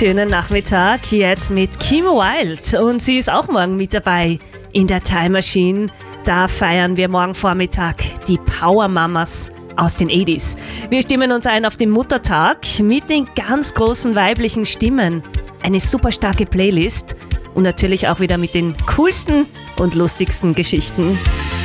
Schönen Nachmittag jetzt mit Kim Wilde und sie ist auch morgen mit dabei in der Time Machine. Da feiern wir morgen Vormittag die Power Mamas aus den 80s. Wir stimmen uns ein auf den Muttertag mit den ganz großen weiblichen Stimmen. Eine super starke Playlist und natürlich auch wieder mit den coolsten und lustigsten Geschichten.